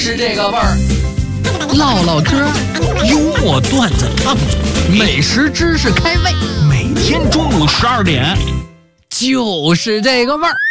就是这个味儿。 唠唠嗑， 幽默段子烫嘴， 美食知识开胃， 每天中午12点， 就是这个味儿。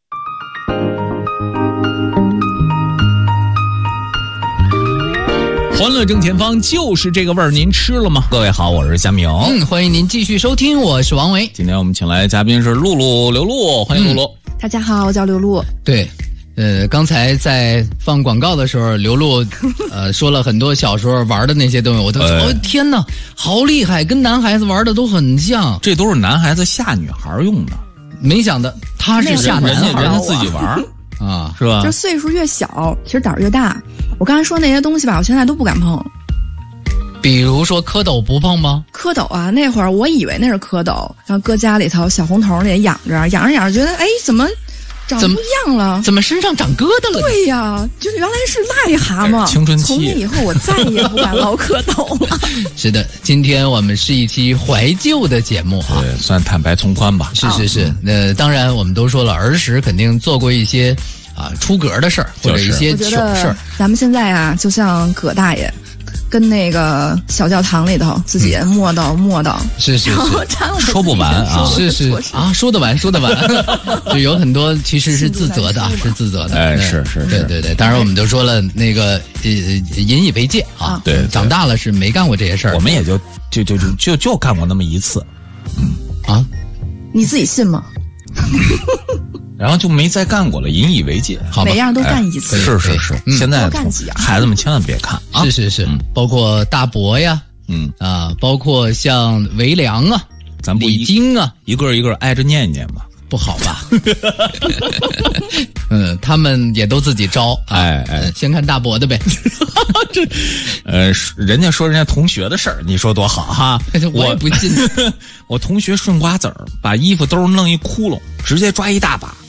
欢乐正前方，就是这个味儿。您吃了吗？各位好，我是佳明。 欢迎您继续收听，我是王维。 今天我们请来的嘉宾是露露刘露，欢迎露露。 大家好，我叫刘露。 对，刚才在放广告的时候，刘露说了很多小时候玩的那些东西，我都天哪，好厉害，跟男孩子玩的都很像。 这都是男孩子吓女孩用的， 没想到他是吓男孩， 人家自己玩啊， 是吧？ 就岁数越小，其实胆儿越大。我刚才说那些东西吧，我现在都不敢碰。 比如说蝌蚪不碰吗？ 蝌蚪啊，那会儿我以为那是蝌蚪，然后搁家里头小红桶里养着，养着觉得，哎，怎么长不一样了？ 怎么身上长疙瘩了？ 对呀，就是原来是癞蛤蟆。 青春期。 从那以后，我再也不敢捞蝌蚪了。 是的，今天我们是一期怀旧的节目啊， 对，算坦白从宽吧。 是。当然我们都说了，儿时肯定做过一些出格的事儿，或者一些糗事儿。 咱们现在啊，就像葛大爷。跟那个小教堂里头自己磨叨， 是， 说不完啊， 是啊，说得完，就有很多其实是自责的， 哎，是， 对，当然我们都说了那个引以为戒啊， 对， 长大了是没干过这些事儿， 我们也就干过那么一次， 你自己信吗？ 然后就没再干过了，引以为戒，好吧？ 每样都干一次， 是。现在孩子们千万别看啊！ 是，包括大伯呀，包括像维良啊， 咱不李菁啊， 一个一个挨着念一念吧， 不好吧？他们也都自己招，先看大伯的呗。 人家说人家同学的事儿，你说多好哈？ 我也不信。 我同学顺瓜子儿，把衣服兜弄一窟窿，直接抓一大把。